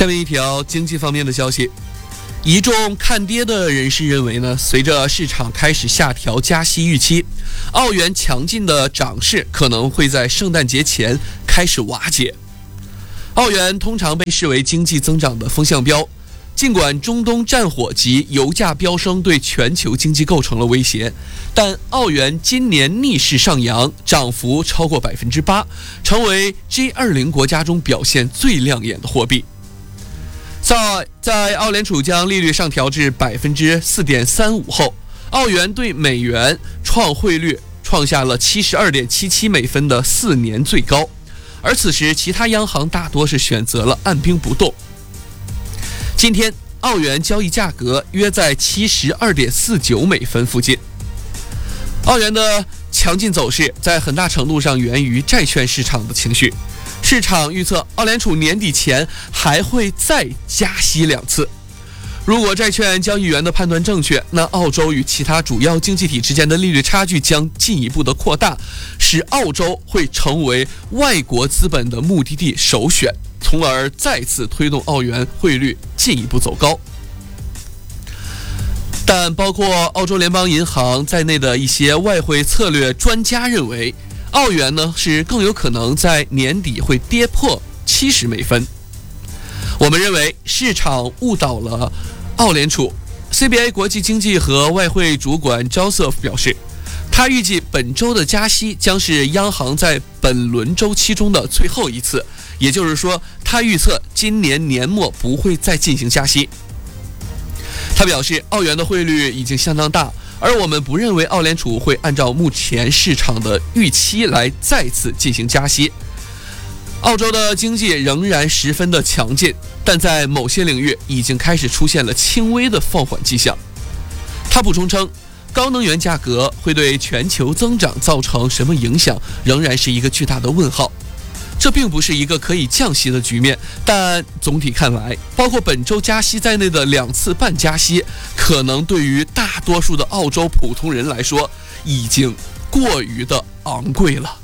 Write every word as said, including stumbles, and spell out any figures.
下面一条经济方面的消息，一众看跌的人士认为呢，随着市场开始下调加息预期，澳元强劲的涨势可能会在圣诞节前开始瓦解。澳元通常被视为经济增长的风向标，尽管中东战火及油价飙升对全球经济构成了威胁，但澳元今年逆势上扬，涨幅超过百分之八，成为 G 二十 国家中表现最亮眼的货币。在在澳联储将利率上调至百分之四点三五后，澳元对美元创汇率创下了七十二点七七美分的四年最高，而此时其他央行大多是选择了按兵不动。今天澳元交易价格约在七十二点四九美分附近。澳元的强劲走势在很大程度上源于债券市场的情绪。市场预测澳联储年底前还会再加息两次。如果债券交易员的判断正确，那澳洲与其他主要经济体之间的利率差距将进一步的扩大，使澳洲会成为外国资本的目的地首选，从而再次推动澳元汇率进一步走高。但包括澳洲联邦银行在内的一些外汇策略专家认为，澳元呢是更有可能在年底会跌破七十美分。我们认为市场误导了澳联储。C B A 国际经济和外汇主管 Joseph 表示，他预计本周的加息将是央行在本轮周期中的最后一次，也就是说，他预测今年年末不会再进行加息。他表示，澳元的汇率已经相当大，而我们不认为澳联储会按照目前市场的预期来再次进行加息。澳洲的经济仍然十分的强劲，但在某些领域已经开始出现了轻微的放缓迹象。他补充称，高能源价格会对全球增长造成什么影响，仍然是一个巨大的问号。这并不是一个可以降息的局面，但总体看来，包括本周加息在内的两次半加息，可能对于大多数的澳洲普通人来说，已经过于的昂贵了。